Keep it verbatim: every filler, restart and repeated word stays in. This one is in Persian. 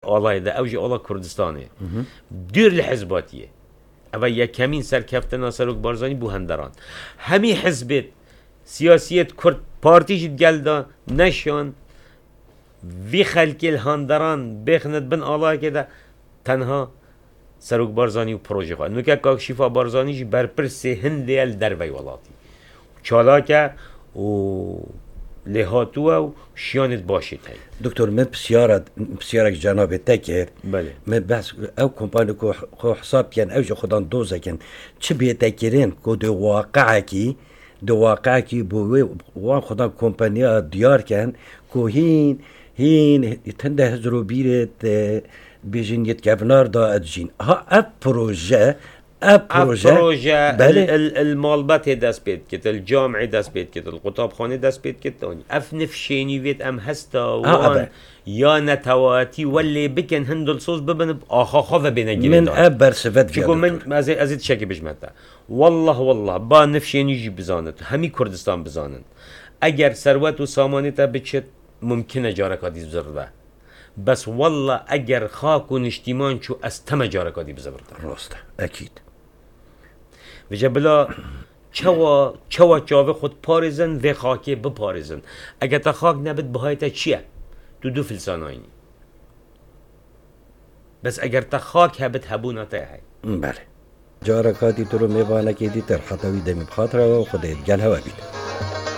آلای ده اوج آلا کردستانه دیر لحزباتیه اما یک کمین سرکفت ناصر بارزانی بو هندران همی حزبت سیاسیت کرد پارتیش گلدا نشان وی خلکی الهندران بخند بن آلا که ده تنها سروک بارزانی و پروژه خواهد نوکه کاکشیفا بارزانیش برپرسه هنده ال در وی ولاتی چالاکه و لهاتوه و شیانت باشید هی دکتر من بسیارت بسیارک جناب تکر بله من بس او کمپانی کو خو حساب کن او جو خودان دوزه کن چه بیتکرین کو دو واقعه کی دو واقعه کی بو وان خودان کمپانی دیار کن کو هین هین تنده هزرو بیرت بیجین یت گفنار دا ادجین ها اپ پروژه اپ پروژه پروژه بله المالبات دست بید کت الجامعه دست بید کت القطاب خانه دست بید کت اف نفشینی وید ام هستا وان یا نتواتی ولی بکن هندل صوص ببن آخا خواه بینگیری من اب برسفت چون من از از این شکی بجمعته والله والله با نفشینی جی بزاند همی کردستان بزانند اگر ثروت و سامانی تا بچت ممکنه جارکاتی بزرده بس والله اگر خاک و نشتیمان چو از تم جارکاتی بزرده راسته اکید و جبلا چوا چوا چاوه خود پارزن و خاکی بپارزن اگر تا خاک نبید بهای تا چیه تو دو فلسان آینی بس اگر تا خاک هبت هبونا تا هی بله جارکاتی تو رو میوانه که دی تر خطاوی دمی بخاطره و خودت گل هوا بید